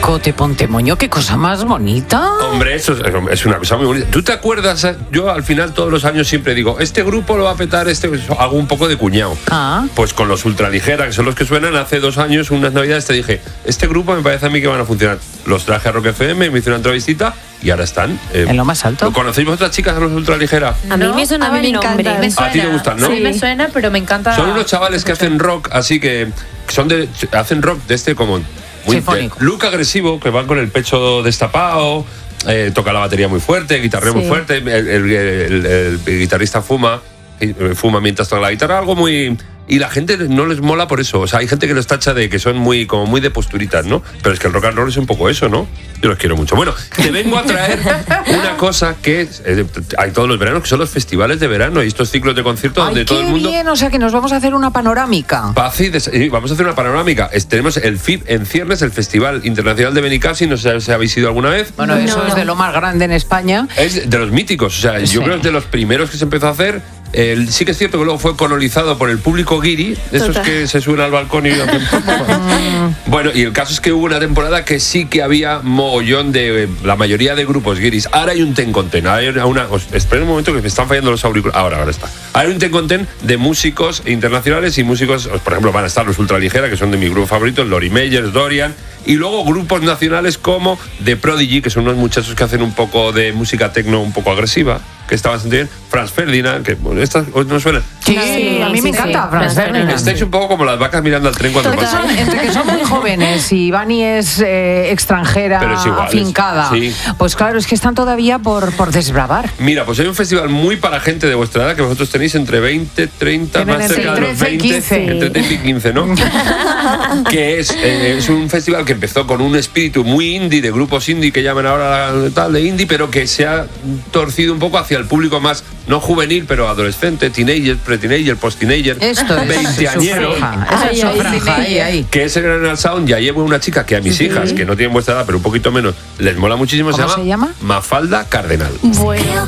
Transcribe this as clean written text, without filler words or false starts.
Cote Pontemoño, qué cosa más bonita. Hombre, eso es una cosa muy bonita. ¿Tú te acuerdas? Yo al final todos los años siempre digo, este grupo lo va a petar, hago un poco de cuñado. Pues con los Ultraligera, que son los que suenan, hace 2 años, unas navidades, te dije, este grupo me parece a mí que van a funcionar. Los traje a Rock FM, me hice una entrevistita y ahora están en lo más alto. ¿Conocéis vosotras chicas a los Ultraligera? A mí me sonaba el nombre. A ti te gustan, ¿no? Sí, me suena, pero me encanta. Son unos chavales que hacen rock, así que hacen rock de este como muy look agresivo, que van con el pecho destapado, toca la batería muy fuerte, guitarreo muy fuerte, el guitarrista fuma mientras toca la guitarra, algo muy... Y la gente no les mola por eso. O sea, hay gente que los tacha de que son muy de posturitas, ¿no? Pero es que el rock and roll es un poco eso, ¿no? Yo los quiero mucho. Bueno, te vengo a traer una cosa que hay todos los veranos, que son los festivales de verano y estos ciclos de conciertos donde todo el mundo... bien, o sea, que nos vamos a hacer una panorámica. Vamos a hacer una panorámica. Tenemos el FIB en ciernes, el Festival Internacional de Benicassi, no sé si habéis ido alguna vez. Bueno, eso es de lo más grande en España. Es de los míticos, o sea, yo creo que es de los primeros que se empezó a hacer. Sí que es cierto que luego fue colonizado por el público guiri, esos que se suben al balcón y... Bueno, y el caso es que hubo una temporada que sí que había mogollón de la mayoría de grupos guiris. Ahora hay un ten con ten. Esperen un momento que me están fallando los auriculares. Ahora está. Hay un ten con ten de músicos internacionales y músicos, por ejemplo, van a estar los Ultraligera, que son de mi grupo favorito, Lori Meyers, Dorian, y luego grupos nacionales como The Prodigy, que son unos muchachos que hacen un poco de música techno un poco agresiva, que está bastante bien. Franz Ferdinand, que estas no suenan. Sí, a mí me encanta Franz Ferdinand. Estáis un poco como las vacas mirando al tren cuando pasa. Entre que son muy jóvenes y Vani es extranjera, pero es igual, afincada. Pues claro, es que están todavía por desbravar. Mira, pues hay un festival muy para gente de vuestra edad, que vosotros tenéis entre 20, 30, más cerca de los 20, entre 30 y 15, ¿no? Que es un festival que empezó con un espíritu muy indie, de grupos indie que llaman ahora tal de indie, pero que se ha torcido un poco hacia el público más, no juvenil, pero adolescente, teenager, pre-teenager, post-teenager, veinteañero, que es el Gran Sound. Ya llevo una chica que a mis hijas, que no tienen vuestra edad, pero un poquito menos, les mola muchísimo. Se llama Mafalda Cardenal. Bueno.